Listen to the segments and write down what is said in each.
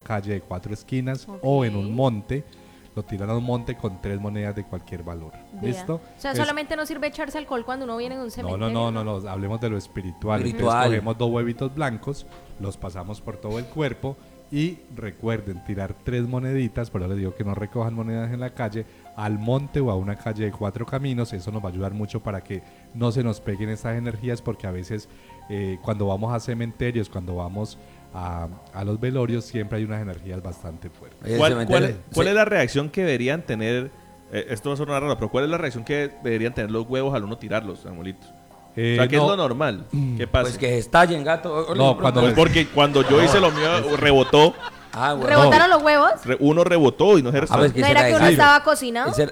calle de 4 esquinas o en un monte. Lo tiran a un monte con 3 monedas de cualquier valor. Vea. ¿Listo? O sea, solamente no sirve echarse alcohol cuando uno viene de un cementerio. No, hablemos de lo espiritual. Entonces cogemos 2 huevitos blancos, los pasamos por todo el cuerpo y recuerden tirar 3 moneditas, por eso les digo que no recojan monedas en la calle, al monte o a una calle de 4 caminos. Eso nos va a ayudar mucho para que no se nos peguen estas energías, porque a veces cuando vamos a cementerios, cuando vamos a los velorios, siempre hay unas energías bastante fuertes. ¿Cuál es la reacción que deberían tener? Esto va a sonar raro, pero ¿cuál es la reacción que deberían tener los huevos al uno tirarlos, Samuelito? O sea, ¿qué es lo normal? ¿Qué pasa? Pues que estallen, gato. No, porque cuando yo hice lo mío, rebotó. Bueno. ¿Rebotaron los huevos? Uno rebotó y no ejerció. ¿No era que uno estaba cocinado? Se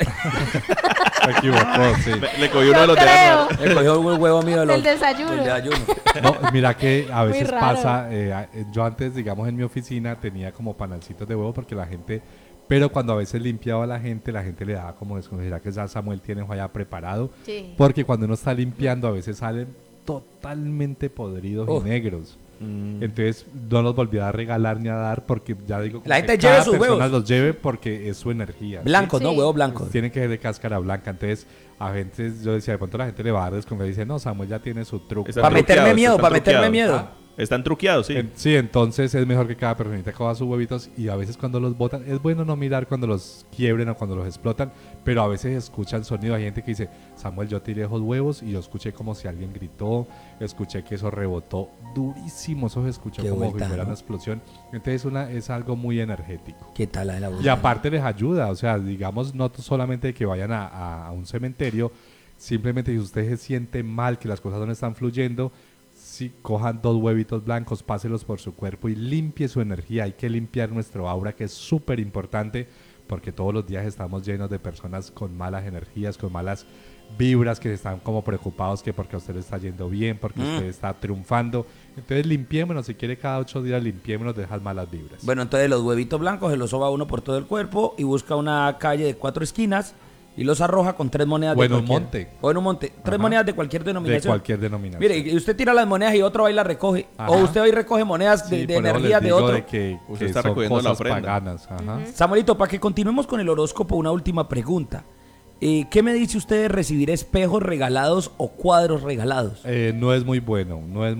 equivocó, sí. Le cogió uno de los dedos. Le cogió un huevo mío del desayuno. No, mira que a veces pasa, yo antes, digamos, en mi oficina tenía como panalcitos de huevo porque la gente, pero cuando a veces limpiaba a la gente le daba como desconsiderar que ya Samuel tiene allá preparado, sí. Porque cuando uno está limpiando a veces salen totalmente podridos y negros. Entonces no los volví a regalar ni a dar, porque ya digo la gente que cada sus persona huevos. los lleve porque es su energía. Blancos, ¿sí? ¿No? Huevos blancos. Tienen que ser de cáscara blanca. Entonces a veces yo decía, de pronto la gente le va a dar desconfianza y dice, no, Samuel ya tiene su truco. Para meterme miedo. Están truqueados, sí. Sí, entonces es mejor que cada personita coja sus huevitos, y a veces cuando los botan, es bueno no mirar cuando los quiebren o cuando los explotan, pero a veces escuchan sonido. Hay gente que dice, Samuel, yo tiré esos huevos y yo escuché como si alguien gritó, escuché que eso rebotó durísimo, eso se escuchó como si fuera una explosión. Entonces es algo muy energético. ¿Qué tal la de la vuelta? Y aparte les ayuda, o sea, digamos, no solamente que vayan a un cementerio, simplemente si usted se siente mal, que las cosas no están fluyendo, sí, cojan 2 huevitos blancos, páselos por su cuerpo y limpie su energía. Hay que limpiar nuestro aura, que es súper importante, porque todos los días estamos llenos de personas con malas energías, con malas vibras, que están como preocupados que porque a usted le está yendo bien, porque usted está triunfando. Entonces limpiémonos, si quiere cada 8 días limpiémonos de esas malas vibras. Bueno, entonces los huevitos blancos se los soba uno por todo el cuerpo y busca una calle de 4 esquinas y los arroja con 3 monedas de cualquier... monte. O en un monte. 3 monedas de cualquier denominación. De cualquier denominación. Mire, y usted tira las monedas y otro va y las recoge. Ajá. O usted va y recoge monedas de energía de otro. De que usted está recogiendo la ofrenda. Paganas. Ajá. Samuelito, para que continuemos con el horóscopo, una última pregunta. ¿Qué me dice usted de recibir espejos regalados o cuadros regalados? No es muy bueno.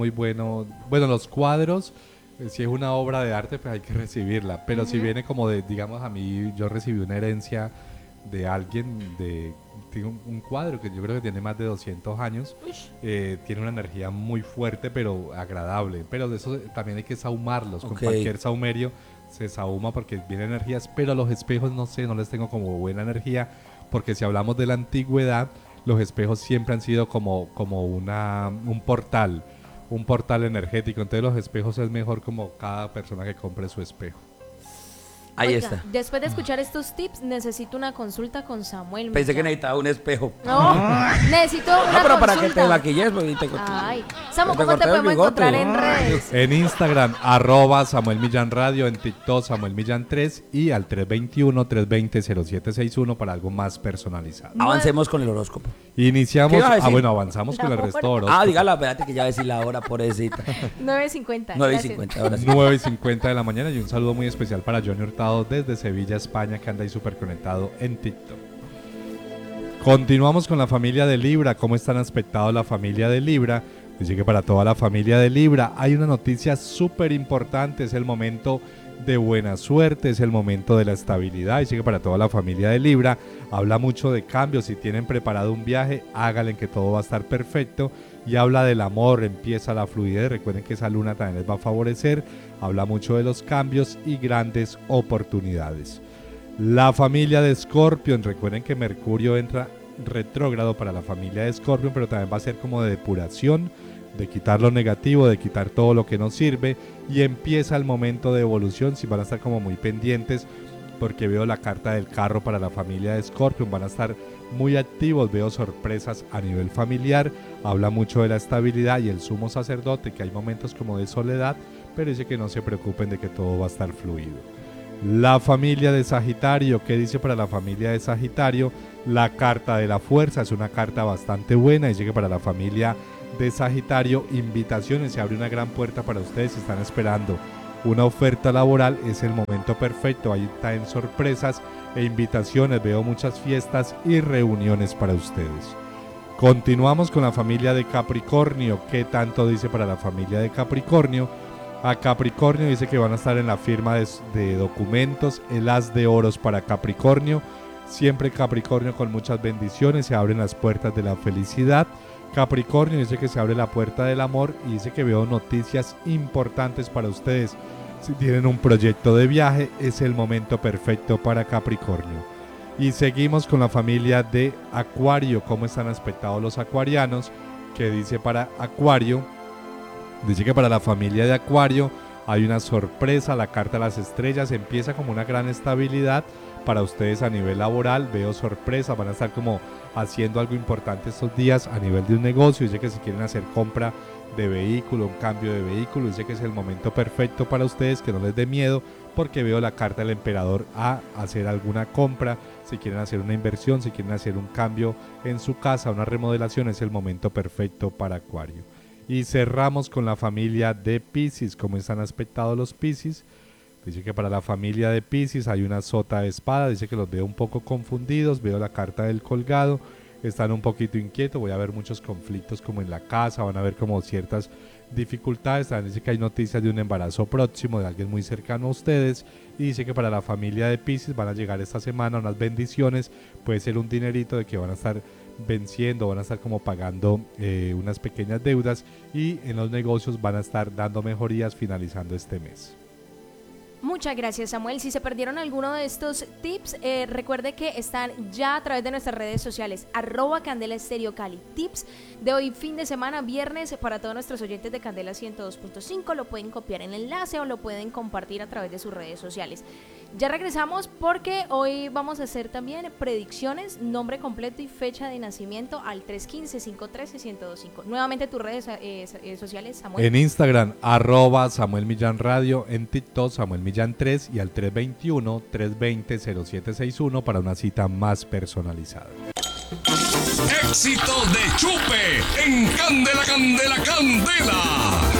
Bueno, los cuadros, si es una obra de arte, pues hay que recibirla. Pero si viene como de, digamos, a mí, yo recibí una herencia de alguien, tiene un cuadro que yo creo que tiene más de 200 años, tiene una energía muy fuerte pero agradable, pero de eso también hay que sahumarlos. Con cualquier sahumerio se sahuma porque vienen energías, pero los espejos no sé, no les tengo como buena energía, porque si hablamos de la antigüedad, los espejos siempre han sido como un portal energético. Entonces los espejos es mejor como cada persona que compre su espejo. Ahí Oiga, está. Después de escuchar estos tips, necesito una consulta con Samuel. Pensé que necesitaba un espejo. No, necesito una consulta. Pero para que te maquilles, Ay, Samu, ¿cómo te podemos encontrar en redes? En Instagram, @Samuel Millán Radio, en TikTok, Samuel Millán 3 y al 321-320-0761 para algo más personalizado. Avancemos con el horóscopo. Iniciamos, avanzamos con el resto de horóscopo. Dígala, espérate que ya voy a decir la hora, pobrecita. 9:50. 9:50, ahora sí. 9:50 de la mañana, y un saludo muy especial para Johnny Hurtado desde Sevilla, España, que anda ahí súper conectado en TikTok. Continuamos con la familia de Libra. ¿Cómo están aspectados la familia de Libra? Dice que para toda la familia de Libra hay una noticia súper importante. Es el momento de buena suerte, es el momento de la estabilidad. Dice que para toda la familia de Libra habla mucho de cambios. Si tienen preparado un viaje, háganle, que todo va a estar perfecto. Y habla del amor, empieza la fluidez. Recuerden que esa luna también les va a favorecer. Habla mucho de los cambios y grandes oportunidades. La familia de Escorpión, recuerden que Mercurio entra retrógrado para la familia de Escorpión, pero también va a ser como de depuración, de quitar lo negativo, de quitar todo lo que no sirve, y empieza el momento de evolución. Si van a estar como muy pendientes, porque veo la carta del carro para la familia de Escorpión, van a estar muy activos, veo sorpresas a nivel familiar. Habla mucho de la estabilidad y el sumo sacerdote, que hay momentos como de soledad, pero dice que no se preocupen, de que todo va a estar fluido. La familia de Sagitario, ¿qué dice para la familia de Sagitario? La carta de la fuerza es una carta bastante buena. Dice que para la familia de Sagitario, invitaciones, se abre una gran puerta para ustedes si están esperando una oferta laboral, es el momento perfecto. Ahí traen sorpresas e invitaciones, veo muchas fiestas y reuniones para ustedes. Continuamos con la familia de Capricornio. ¿Qué tanto dice para la familia de Capricornio? A Capricornio dice que van a estar en la firma de documentos, el as de oros para Capricornio. Siempre Capricornio con muchas bendiciones, se abren las puertas de la felicidad. Capricornio dice que se abre la puerta del amor y dice que veo noticias importantes para ustedes. Si tienen un proyecto de viaje, es el momento perfecto para Capricornio. Y seguimos con la familia de Acuario. ¿Cómo están aspectados los acuarianos? ¿Qué dice para Acuario? Dice que para la familia de Acuario hay una sorpresa, la carta de las estrellas, empieza como una gran estabilidad para ustedes a nivel laboral. Veo sorpresa, van a estar como haciendo algo importante estos días a nivel de un negocio. Dice que si quieren hacer compra de vehículo, un cambio de vehículo, dice que es el momento perfecto para ustedes, que no les dé miedo, porque veo la carta del emperador a hacer alguna compra. Si quieren hacer una inversión, si quieren hacer un cambio en su casa, una remodelación, es el momento perfecto para Acuario. Y cerramos con la familia de Piscis. ¿Cómo están aspectados los Piscis? Dice que para la familia de Piscis hay una sota de espada. Dice que los veo un poco confundidos. Veo la carta del colgado. Están un poquito inquietos. Voy a ver muchos conflictos como en la casa. Van a ver como ciertas dificultades. También dice que hay noticias de un embarazo próximo de alguien muy cercano a ustedes. Y dice que para la familia de Piscis van a llegar esta semana unas bendiciones. Puede ser un dinerito de que van a estar venciendo, van a estar como pagando unas pequeñas deudas, y en los negocios van a estar dando mejorías finalizando este mes. Muchas gracias, Samuel. Si se perdieron alguno de estos tips, recuerde que están ya a través de nuestras redes sociales, @CandelaEstereoCali. Tips de hoy fin de semana, viernes, para todos nuestros oyentes de Candela 102.5. Lo pueden copiar en el enlace o lo pueden compartir a través de sus redes sociales. Ya regresamos porque hoy vamos a hacer también predicciones, nombre completo y fecha de nacimiento al 315-513-1025. Nuevamente tus redes sociales, Samuel. En Instagram, @SamuelMillanRadio, en TikTok, SamuelMillan3, y al 321-320-0761 para una cita más personalizada. Éxito de Chupe en Candela, Candela, Candela.